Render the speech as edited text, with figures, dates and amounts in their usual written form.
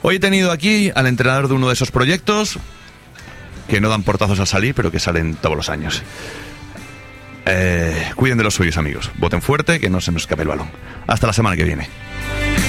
Hoy he tenido aquí al entrenador de uno de esos proyectos que no dan portazos al salir, pero que salen todos los años. Cuiden de los suyos, amigos. Voten fuerte, que no se nos escape el balón. Hasta la semana que viene.